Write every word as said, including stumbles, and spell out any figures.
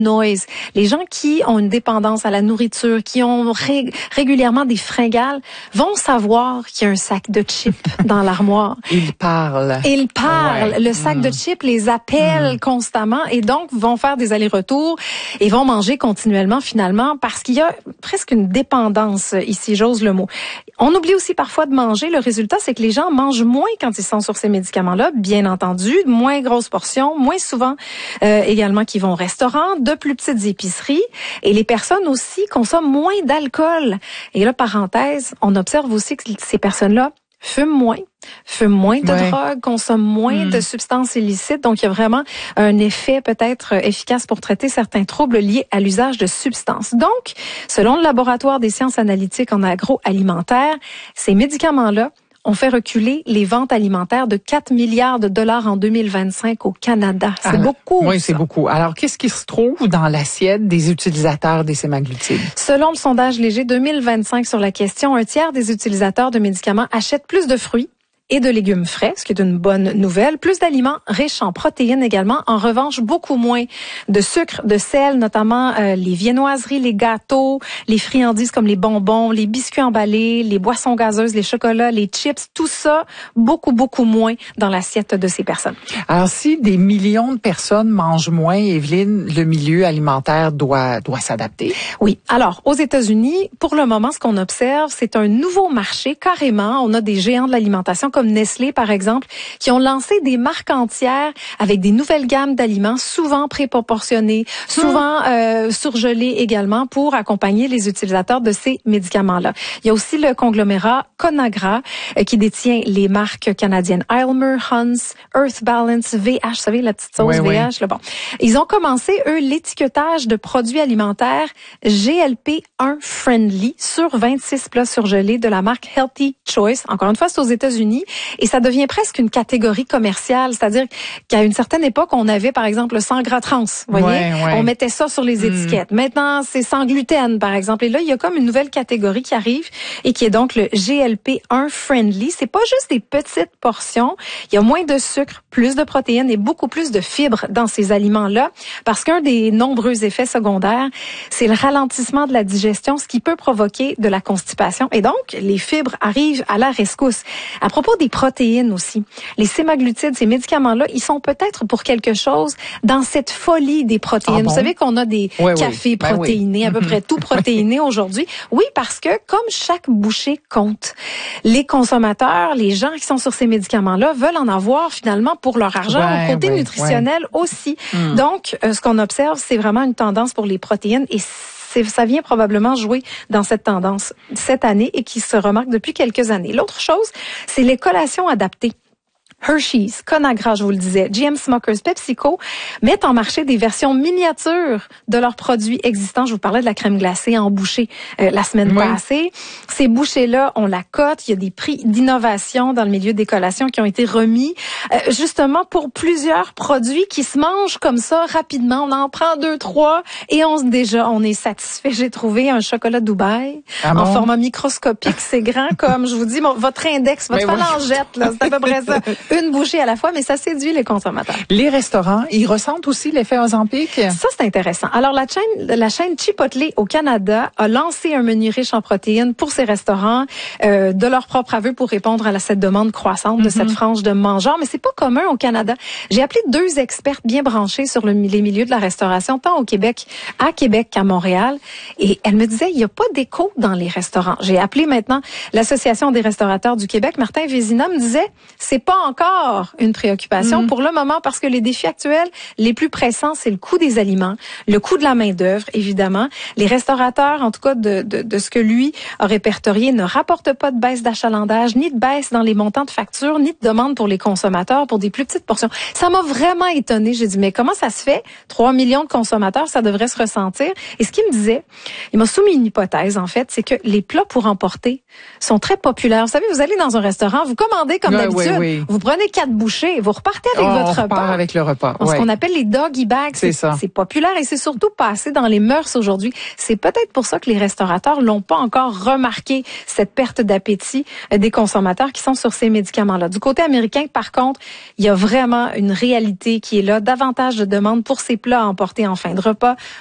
noise. Les gens qui ont une dépendance à la nourriture, qui ont ré- régulièrement des fringales, vont savoir qu'il y a un sac de chips dans l'armoire. Ils parlent. Ils parlent. Ouais. Le sac mm. de chips les appelle mm. constamment et donc vont faire des allers-retours et vont manger continuellement finalement parce qu'il y a presque une dépendance ici, j'ose le mot. On oublie aussi parfois de manger. Le résultat, c'est que les gens mangent moins quand ils sont sur ces médicaments-là, bien entendu, moins grosses portions, moins souvent euh, également qu'ils vont au restaurant, de plus petites épiceries. Et les personnes aussi consomment moins d'alcool. Et là, parenthèse, on observe aussi que ces personnes-là fument moins, fument moins de ouais. drogue, consomment moins mmh. de substances illicites. Donc, il y a vraiment un effet peut-être efficace pour traiter certains troubles liés à l'usage de substances. Donc, selon le laboratoire des sciences analytiques en agroalimentaire, ces médicaments-là ont fait reculer les ventes alimentaires de quatre milliards de dollars en deux mille vingt-cinq au Canada. C'est Alors, beaucoup. Oui, ça. c'est beaucoup. Alors, qu'est-ce qui se trouve dans l'assiette des utilisateurs des sémaglutides? Selon le sondage léger deux mille vingt-cinq sur la question, un tiers des utilisateurs de médicaments achètent plus de fruits et de légumes frais, ce qui est une bonne nouvelle. Plus d'aliments riches en protéines également. En revanche, beaucoup moins de sucre, de sel, notamment euh, les viennoiseries, les gâteaux, les friandises comme les bonbons, les biscuits emballés, les boissons gazeuses, les chocolats, les chips, tout ça, beaucoup, beaucoup moins dans l'assiette de ces personnes. Alors, si des millions de personnes mangent moins, Evelyne, le milieu alimentaire doit doit s'adapter? Oui. Alors, aux États-Unis, pour le moment, ce qu'on observe, c'est un nouveau marché, carrément. On a des géants de l'alimentation comme Nestlé, par exemple, qui ont lancé des marques entières avec des nouvelles gammes d'aliments, souvent préproportionnés, souvent euh, surgelés également pour accompagner les utilisateurs de ces médicaments-là. Il y a aussi le conglomérat Conagra euh, qui détient les marques canadiennes Aylmer, Hunt's, Earth Balance, V H, vous savez, la petite sauce oui, V H. oui. Là, bon. Ils ont commencé, eux, l'étiquetage de produits alimentaires G L P un friendly sur vingt-six plats surgelés de la marque Healthy Choice. Encore une fois, c'est aux États-Unis. Et ça devient presque une catégorie commerciale, c'est-à-dire qu'à une certaine époque, on avait par exemple le sans gras trans, vous voyez, ouais, ouais. on mettait ça sur les étiquettes. Mmh. Maintenant, c'est sans gluten par exemple. Et là, il y a comme une nouvelle catégorie qui arrive et qui est donc le G L P un friendly. C'est pas juste des petites portions, il y a moins de sucre, plus de protéines et beaucoup plus de fibres dans ces aliments-là, parce qu'un des nombreux effets secondaires, c'est le ralentissement de la digestion, ce qui peut provoquer de la constipation. Et donc, les fibres arrivent à la rescousse. À propos des protéines aussi. Les sémaglutides, ces médicaments-là, ils sont peut-être pour quelque chose dans cette folie des protéines. Ah bon? Vous savez qu'on a des oui, cafés oui. Ben protéinés, oui. à peu près tout protéiné aujourd'hui. Oui, parce que comme chaque bouchée compte, les consommateurs, les gens qui sont sur ces médicaments-là veulent en avoir finalement pour leur argent, ouais, au côté ouais, nutritionnel ouais. aussi. Mm. Donc, euh, ce qu'on observe, c'est vraiment une tendance pour les protéines et C'est, ça vient probablement jouer dans cette tendance cette année et qui se remarque depuis quelques années. L'autre chose, c'est les collations adaptées. Hershey's, Conagra, je vous le disais, G M Smuckers, PepsiCo mettent en marché des versions miniatures de leurs produits existants. Je vous parlais de la crème glacée en bouchée euh, la semaine oui. passée. Ces bouchées-là, on la cote. Il y a des prix d'innovation dans le milieu des collations qui ont été remis euh, justement pour plusieurs produits qui se mangent comme ça rapidement. On en prend deux, trois et on déjà on est satisfait. J'ai trouvé un chocolat Dubaï ah en bon? format microscopique. C'est grand comme, je vous dis, mon, votre index, votre mais phalangette, oui. là, c'est à peu près ça. Une bouchée à la fois, mais ça séduit les consommateurs. Les restaurants, ils ressentent aussi l'effet Ozempic? Ça, c'est intéressant. Alors, la chaîne, la chaîne Chipotle au Canada a lancé un menu riche en protéines pour ses restaurants, euh, de leur propre aveu pour répondre à la, cette demande croissante de mm-hmm. cette frange de mangeurs. Mais c'est pas commun au Canada. J'ai appelé deux expertes bien branchées sur le, les milieux de la restauration, tant au Québec, à Québec qu'à Montréal. Et elles me disaient, il n'y a pas d'écho dans les restaurants. J'ai appelé maintenant l'Association des restaurateurs du Québec. Martin Vézina me disait, c'est pas encore une préoccupation mmh. pour le moment parce que les défis actuels les plus pressants, c'est le coût des aliments, le coût de la main-d'œuvre, évidemment. Les restaurateurs, en tout cas de, de, de ce que lui a répertorié, ne rapportent pas de baisse d'achalandage, ni de baisse dans les montants de facture, ni de demande pour les consommateurs pour des plus petites portions. Ça m'a vraiment étonnée. J'ai dit, mais comment ça se fait? trois millions de consommateurs, ça devrait se ressentir. Et ce qu'il me disait, il m'a soumis une hypothèse, en fait, c'est que les plats pour emporter sont très populaires. Vous savez, vous allez dans un restaurant, vous commandez comme ouais, d'habitude, ouais, ouais. vous prenez quatre bouchées et vous repartez avec oh, votre on repas. repart avec le repas. Ce ouais. qu'on appelle les doggy bags. C'est ça. C'est populaire et c'est surtout passé dans les mœurs aujourd'hui. C'est peut-être pour ça que les restaurateurs l'ont pas encore remarqué, cette perte d'appétit des consommateurs qui sont sur ces médicaments-là. Du côté américain, par contre, il y a vraiment une réalité qui est là. Davantage de demandes pour ces plats à emporter en fin de repas.